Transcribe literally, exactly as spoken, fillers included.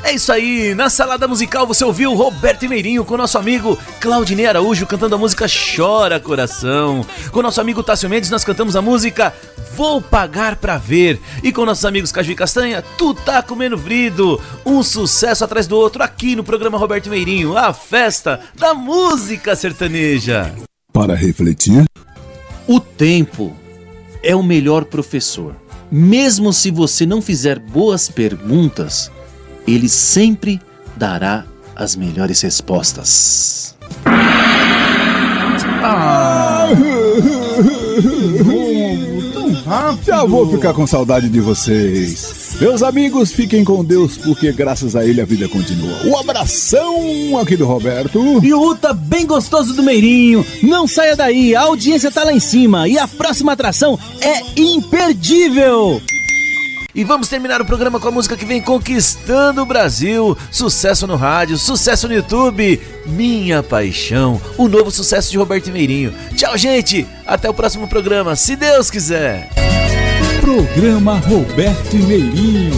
É isso aí, na salada musical você ouviu Roberto e Meirinho com nosso amigo Claudinei Araújo cantando a música Chora Coração. Com nosso amigo Tássio Mendes nós cantamos a música Vou Pagar Pra Ver. E com nossos amigos Caju e Castanha, Tu Tá Comendo Vrido. Um sucesso atrás do outro aqui no programa Roberto e Meirinho, a festa da música sertaneja. Para refletir, o tempo é o melhor professor. Mesmo se você não fizer boas perguntas, ele sempre dará as melhores respostas. Ah. Já vou ficar com saudade de vocês. Meus amigos, fiquem com Deus, porque graças a ele a vida continua. Um abração aqui do Roberto. E o Uta bem gostoso do Meirinho. Não saia daí, a audiência tá lá em cima e a próxima atração é imperdível. E vamos terminar o programa com a música que vem conquistando o Brasil. Sucesso no rádio, sucesso no YouTube. Minha Paixão, o novo sucesso de Roberto e Meirinho. Tchau, gente. Até o próximo programa, se Deus quiser. Programa Roberto e Meirinho.